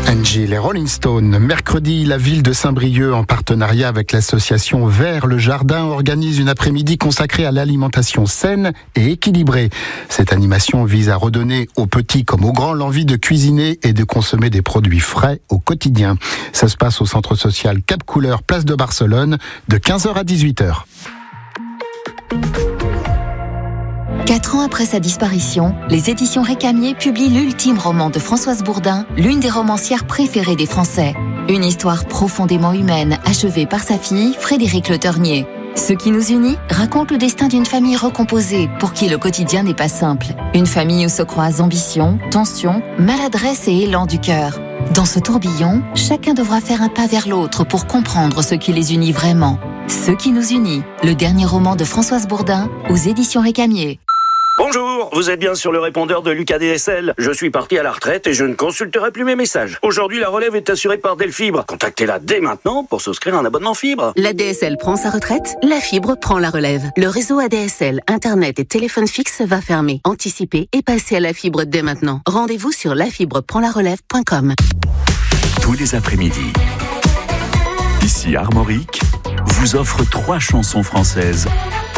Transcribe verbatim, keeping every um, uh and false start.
Angie, les Rolling Stones. Mercredi, la ville de Saint-Brieuc, en partenariat avec l'association Vers le Jardin, organise une après-midi consacrée à l'alimentation saine et équilibrée. Cette animation vise à redonner aux petits comme aux grands l'envie de cuisiner et de consommer des produits frais au quotidien. Ça se passe au centre social Cap Couleur, place de Barcelone, de quinze heures à dix-huit heures. Quatre ans après sa disparition, les éditions Récamier publient l'ultime roman de Françoise Bourdin, l'une des romancières préférées des Français. Une histoire profondément humaine, achevée par sa fille, Frédérique Le Ternier. Ce qui nous unit raconte le destin d'une famille recomposée, pour qui le quotidien n'est pas simple. Une famille où se croisent ambition, tension, maladresse et élan du cœur. Dans ce tourbillon, chacun devra faire un pas vers l'autre pour comprendre ce qui les unit vraiment. Ce qui nous unit, le dernier roman de Françoise Bourdin, aux éditions Récamier. Bonjour, vous êtes bien sur le répondeur de Lucas D S L. Je suis parti à la retraite et je ne consulterai plus mes messages. Aujourd'hui, la relève est assurée par Delfibre. Contactez-la dès maintenant pour souscrire un abonnement fibre. La D S L prend sa retraite, la fibre prend la relève. Le réseau A D S L, Internet et téléphone fixe va fermer. Anticipez et passez à la fibre dès maintenant. Rendez-vous sur la fibre prend la relève point com. Tous les après-midi, ici Armorique vous offre trois chansons françaises